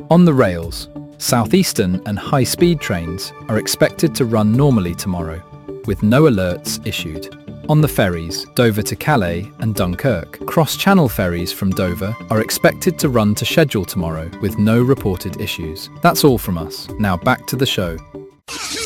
On the rails, southeastern and high-speed trains are expected to run normally tomorrow, with no alerts issued. On the ferries, Dover to Calais and Dunkirk, cross-channel ferries from Dover are expected to run to schedule tomorrow with no reported issues. That's all from us. Now back to the show.